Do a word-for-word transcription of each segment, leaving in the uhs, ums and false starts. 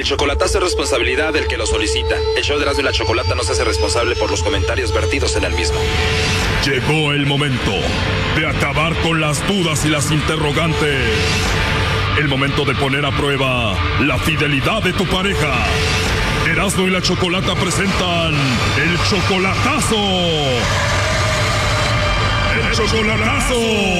El chocolatazo es responsabilidad del que lo solicita. El show de Erasmo y la Chocolata no se hace responsable por los comentarios vertidos en el mismo. Llegó el momento de acabar con las dudas y las interrogantes. El momento de poner a prueba la fidelidad de tu pareja. Erasmo y la Chocolata presentan el chocolatazo. ¡El chocolatazo!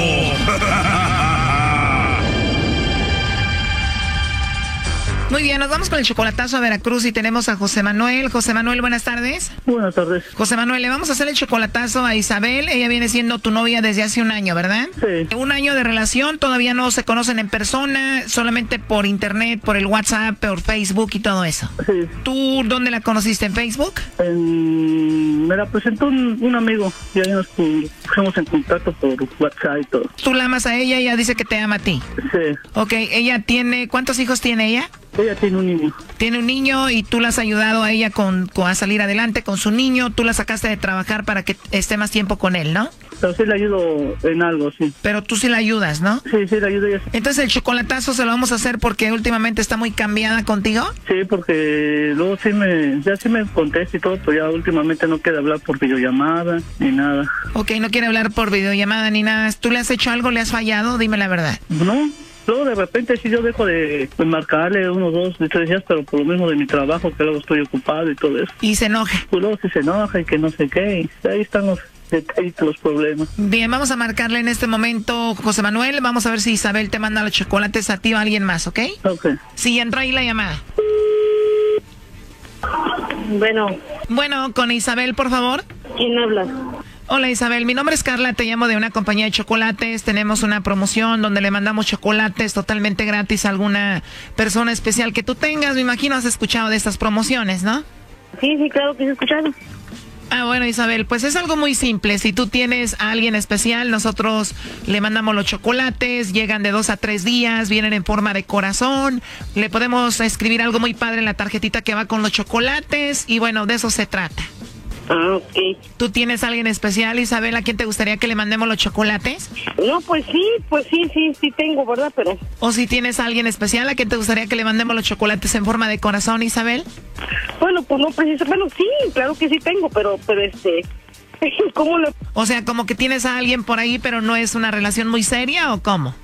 Muy bien, nos vamos con el chocolatazo a Veracruz y tenemos a José Manuel. José Manuel, buenas tardes. Buenas tardes. José Manuel, le vamos a hacer el chocolatazo a Isabel. Ella viene siendo tu novia desde hace un año, ¿verdad? Sí. Un año de relación, todavía no se conocen en persona, solamente por internet, por el WhatsApp, por Facebook y todo eso. Sí. ¿Tú dónde la conociste? ¿En Facebook? En... Me la presentó un, un amigo y ahí nos pusimos en contacto por WhatsApp y todo. Tú la amas a ella y ella dice que te ama a ti. Sí. Ok, ella tiene... ¿Cuántos hijos tiene ella? Ella tiene un niño. Tiene un niño y tú la has ayudado a ella con, con a salir adelante con su niño. Tú la sacaste de trabajar para que esté más tiempo con él, ¿no? Pero sí le ayudo en algo, sí. Pero tú sí la ayudas, ¿no? Sí, sí le ayudo ella. Entonces el chocolatazo se lo vamos a hacer porque últimamente está muy cambiada contigo. Sí, porque luego sí me... Ya sí me contesta y todo, pero ya últimamente no quiere hablar por videollamada ni nada. Ok, no quiere hablar por videollamada ni nada. ¿Tú le has hecho algo? ¿Le has fallado? Dime la verdad. No. Luego de repente sí yo dejo de, de marcarle unos dos, tres días, pero por lo mismo de mi trabajo, que luego estoy ocupado y todo eso. Y se enoja. Pues luego sí se enoja y que no sé qué, y ahí están los detalles, los problemas. Bien, vamos a marcarle en este momento, José Manuel, vamos a ver si Isabel te manda los chocolates a ti o a alguien más, ¿ok? Ok. Sí, entró ahí la llamada. Bueno. Bueno, con Isabel, por favor. ¿Quién habla? Hola Isabel, mi nombre es Carla, te llamo de una compañía de chocolates, tenemos una promoción donde le mandamos chocolates totalmente gratis a alguna persona especial que tú tengas, me imagino has escuchado de estas promociones, ¿no? Sí, sí, claro que he escuchado. Ah, bueno Isabel, pues es algo muy simple, si tú tienes a alguien especial, nosotros le mandamos los chocolates, llegan de dos a tres días, vienen en forma de corazón, le podemos escribir algo muy padre en la tarjetita que va con los chocolates y bueno, de eso se trata. Ah, ok. ¿Tú tienes a alguien especial, Isabel, a quien te gustaría que le mandemos los chocolates? No, pues sí, pues sí, sí, sí tengo, ¿verdad? Pero... ¿O si tienes a alguien especial a quien te gustaría que le mandemos los chocolates en forma de corazón, Isabel? Bueno, pues no precisamente, bueno, sí, claro que sí tengo, pero, pero este... ¿Cómo le...? O sea, como que tienes a alguien por ahí, pero no es una relación muy seria, ¿o cómo?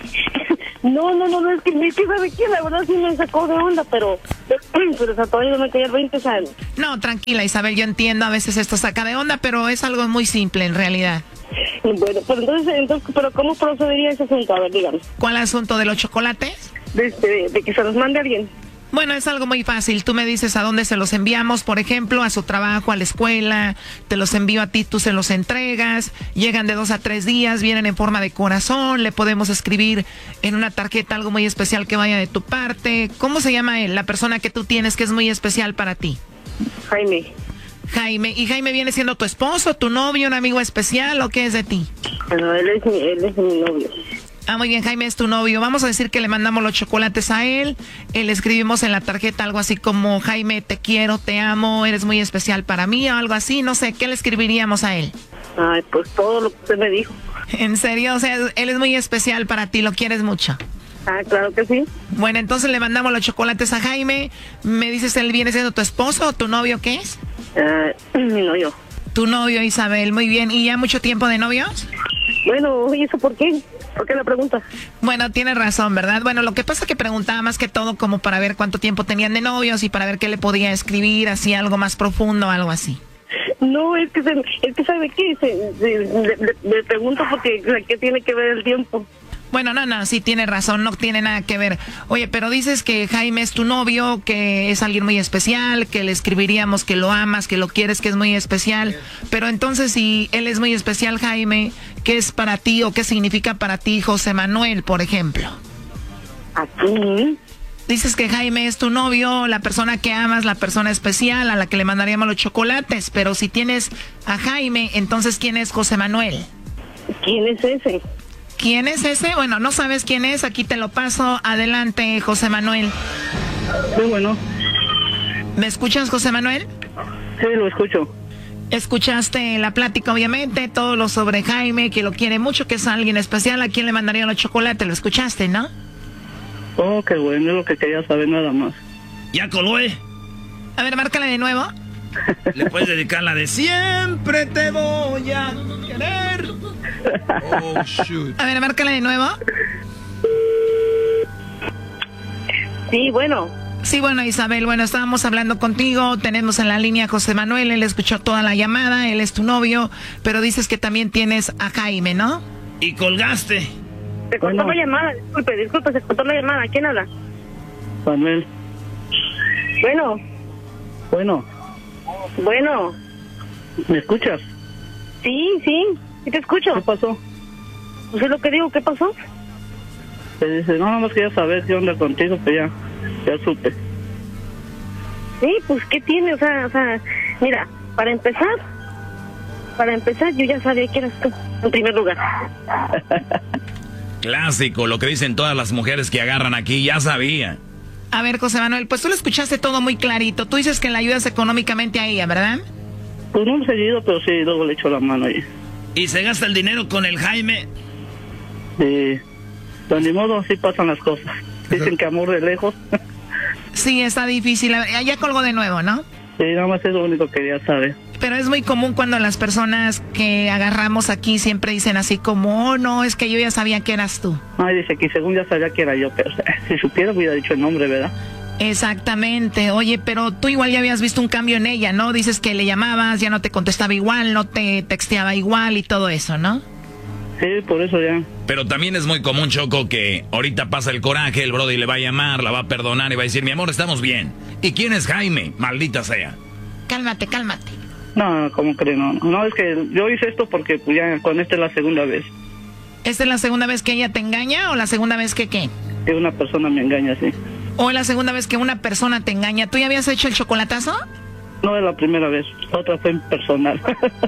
No, no, no, no, es que, es que sabe quién, la verdad sí me sacó de onda, pero... Pero o sea, todavía no me caía el veinte años. No, tranquila, Isabel, yo entiendo, a veces esto saca de onda, pero es algo muy simple en realidad. Bueno, pues entonces, entonces, pero ¿cómo procedería ese asunto? A ver, dígame. ¿Cuál asunto de los chocolates? De, de, de que se los mande alguien. Bueno, es algo muy fácil. Tú me dices a dónde se los enviamos, por ejemplo, a su trabajo, a la escuela. Te los envío a ti, tú se los entregas. Llegan de dos a tres días, vienen en forma de corazón. Le podemos escribir en una tarjeta algo muy especial que vaya de tu parte. ¿Cómo se llama él, la persona que tú tienes que es muy especial para ti? Jaime. Jaime. ¿Y Jaime viene siendo tu esposo, tu novio, un amigo especial o qué es de ti? Bueno, él es mi, él es mi novio. Ah, muy bien, Jaime es tu novio. Vamos a decir que le mandamos los chocolates a él. Eh, le escribimos en la tarjeta algo así como, Jaime, te quiero, te amo, eres muy especial para mí, o algo así. No sé, ¿qué le escribiríamos a él? Ay, pues todo lo que usted me dijo. ¿En serio? O sea, él es muy especial para ti, lo quieres mucho. Ah, claro que sí. Bueno, entonces le mandamos los chocolates a Jaime. ¿Me dices, él viene siendo tu esposo o tu novio qué es? Ah, mi novio. Tu novio, Isabel, muy bien. ¿Y ya mucho tiempo de novios? Bueno, ¿y eso por qué? ¿Por qué la pregunta? Bueno, tienes razón, ¿verdad? Bueno, lo que pasa es que preguntaba más que todo como para ver cuánto tiempo tenían de novios y para ver qué le podía escribir, así algo más profundo, algo así. No, es que, se, es que ¿sabe qué? Se, se, le, le, le pregunto porque ¿qué tiene que ver el tiempo? Bueno, no, no, sí tiene razón, no tiene nada que ver. Oye, pero dices que Jaime es tu novio, que es alguien muy especial, que le escribiríamos que lo amas, que lo quieres, que es muy especial. Pero entonces, si él es muy especial, Jaime, ¿qué es para ti o qué significa para ti José Manuel, por ejemplo? Aquí. Dices que Jaime es tu novio, la persona que amas, la persona especial a la que le mandaríamos los chocolates. Pero si tienes a Jaime, entonces, ¿quién es José Manuel? ¿Quién es ese? ¿Quién es ese? Bueno, no sabes quién es, aquí te lo paso. Adelante, José Manuel. Sí, bueno. ¿Me escuchas, José Manuel? Sí, lo escucho. Escuchaste la plática, obviamente, todo lo sobre Jaime, que lo quiere mucho, que es alguien especial, a quien le mandaría los chocolates, lo escuchaste, ¿no? Oh, qué bueno, es lo que quería saber nada más. Ya colgó, ¿eh? A ver, márcala de nuevo. Le puedes dedicar la de siempre te voy a querer. Oh, shoot. A ver, márcala de nuevo. Sí, bueno. Sí, bueno, Isabel, bueno, estábamos hablando contigo, tenemos en la línea a José Manuel, él escuchó toda la llamada, él es tu novio, pero dices que también tienes a Jaime, ¿no? Y colgaste. Se cortó Bueno. la llamada, disculpe, disculpe, se cortó la llamada. ¿Quién habla? Manuel, Bueno, bueno, bueno. ¿me escuchas? Sí, sí, sí te escucho. ¿Qué pasó? Pues es lo que digo, ¿qué pasó? Te dice, no, nada más quería saber qué onda contigo, pero ya, ya supe. Sí, pues, ¿qué tiene? O sea, o sea, mira, para empezar, para empezar, yo ya sabía que eras tú, en primer lugar. Clásico, lo que dicen todas las mujeres que agarran aquí, ya sabía. A ver, José Manuel, pues tú lo escuchaste todo muy clarito, tú dices que le ayudas económicamente a ella, ¿verdad? Pues no he seguido, pero sí, luego le echo la mano ahí. ¿Y se gasta el dinero con el Jaime? De, de ni modo, así pasan las cosas. Dicen que amor de lejos. Sí, está difícil, ya colgó de nuevo, ¿no? Sí, nada más es lo único que quería saber. Pero es muy común cuando las personas que agarramos aquí siempre dicen así como, oh, no, es que yo ya sabía que eras tú. Ay, dice que según ya sabía que era yo, pero si supiera hubiera dicho el nombre, ¿verdad? Exactamente. Oye, pero tú igual ya habías visto un cambio en ella, ¿no? Dices que le llamabas, ya no te contestaba igual, no te texteaba igual y todo eso, ¿no? Sí, por eso ya. Pero también es muy común, Choco, que ahorita pasa el coraje, el brody le va a llamar, la va a perdonar y va a decir, mi amor, estamos bien. ¿Y quién es Jaime? Maldita sea. Cálmate, cálmate. No, ¿cómo creen? No, no, es que yo hice esto porque pues ya con esta es la segunda vez ¿Esta es la segunda vez que ella te engaña o la segunda vez que qué? que una persona me engaña así. ¿O es la segunda vez que una persona te engaña? ¿Tú ya habías hecho el chocolatazo? No es la primera vez, la otra fue en personal.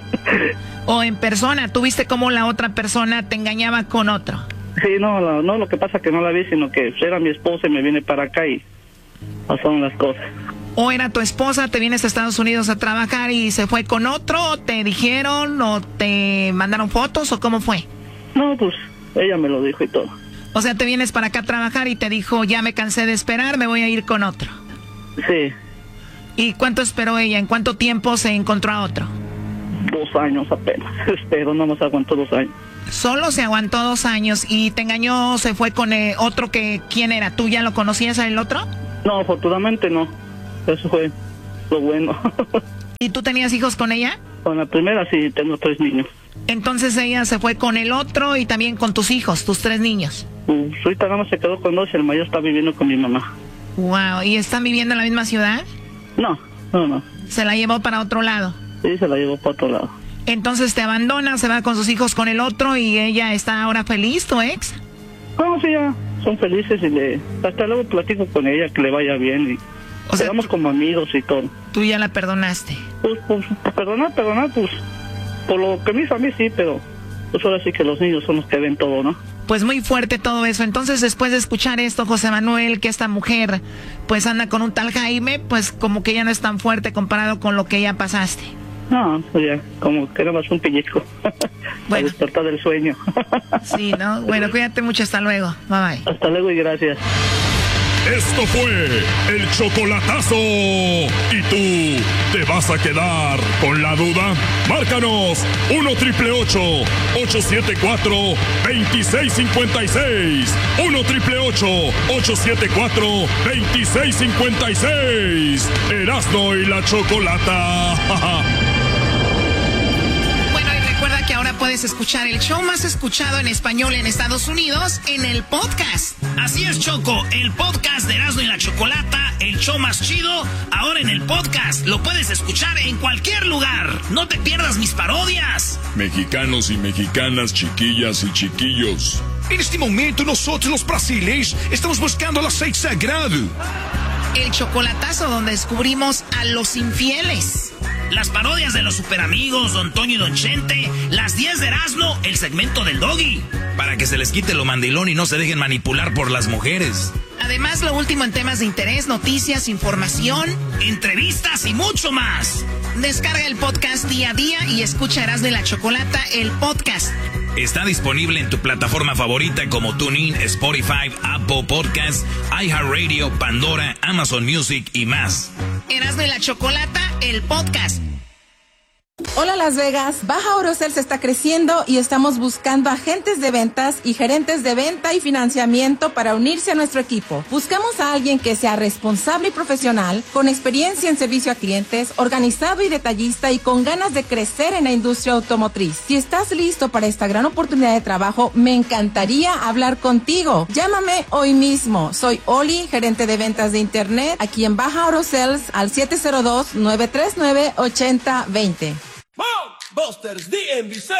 ¿O en persona? ¿Tú viste cómo la otra persona te engañaba con otro? Sí, no, la- no, lo que pasa que no la vi, sino que era mi esposa y me vine para acá y pasaron las cosas. ¿O era tu esposa, te vienes a Estados Unidos a trabajar y se fue con otro? ¿O te dijeron o te mandaron fotos o cómo fue? No, pues ella me lo dijo y todo. O sea, te vienes para acá a trabajar y te dijo, ya me cansé de esperar, me voy a ir con otro. Sí, ¿Y cuánto esperó ella? ¿En cuánto tiempo se encontró a otro? dos años apenas, pero no nos aguantó dos años. Solo se aguantó dos años y te engañó, se fue con eh, otro que, ¿quién era? ¿Tú ya lo conocías al otro? No, afortunadamente no, eso fue lo bueno. ¿Y tú tenías hijos con ella? Con la primera sí, tengo tres niños. Entonces ella se fue con el otro y también con tus hijos, tus tres niños. Pues, ahorita nada más se quedó con dos y el mayor está viviendo con mi mamá. Wow, ¿y están viviendo en la misma ciudad? No, no, no, Se la llevó para otro lado. sí se la llevó para otro lado. Entonces te abandona, se va con sus hijos con el otro y ella está ahora feliz, tu ex. No, sí, ya son felices y le, hasta luego platico con ella que le vaya bien y O sea, quedamos como amigos y todo. Tú ya la perdonaste. Pues, pues, perdonar, perdonar, pues, por lo que me hizo a mí sí, pero pues ahora sí que los niños son los que ven todo, ¿no? Pues muy fuerte todo eso. Entonces, después de escuchar esto, José Manuel, que esta mujer pues anda con un tal Jaime, pues como que ya no es tan fuerte comparado con lo que ya pasaste. No, pues ya, como que era más un pellizco. Bueno. A despertar del sueño. Sí, ¿no? Bueno, cuídate mucho. Hasta luego. Bye bye. Hasta luego y gracias. Esto fue el chocolatazo. ¿Y tú te vas a quedar con la duda? Márcanos uno triple ocho, ocho siete cuatro, dos seis cinco seis. uno triple ocho, ocho siete cuatro, dos seis cinco seis. Erasno y la Chocolata. Bueno, y recuerda que ahora puedes escuchar el show más escuchado en español en Estados Unidos en el podcast. Así es, Choco, el podcast de Erasmo y la Chocolata, el show más chido, ahora en el podcast. Lo puedes escuchar en cualquier lugar. No te pierdas mis parodias. Mexicanos y mexicanas, chiquillas y chiquillos. En este momento nosotros los brasileños estamos buscando el aceite sagrado. El chocolatazo donde descubrimos a los infieles. Las parodias de los superamigos, Don Toño y Don Chente, las diez de Erasmo, el segmento del Doggy. Para que se les quite lo mandilón y no se dejen manipular por las mujeres. Además, lo último en temas de interés, noticias, información, entrevistas y mucho más. Descarga el podcast día a día y escucha Erasmo y la Chocolata, el podcast. Está disponible en tu plataforma favorita como TuneIn, Spotify, Apple Podcasts, iHeartRadio, Pandora, Amazon Music y más. Erasmo y la Chocolata, el podcast. Hola Las Vegas, Baja Orocels está creciendo y estamos buscando agentes de ventas y gerentes de venta y financiamiento para unirse a nuestro equipo. Buscamos a alguien que sea responsable y profesional, con experiencia en servicio a clientes, organizado y detallista y con ganas de crecer en la industria automotriz. Si estás listo para esta gran oportunidad de trabajo, me encantaría hablar contigo. Llámame hoy mismo. Soy Oli, gerente de ventas de internet, aquí en Baja Orocels al siete cero dos, nueve tres nueve, ocho cero dos cero. Busters D M V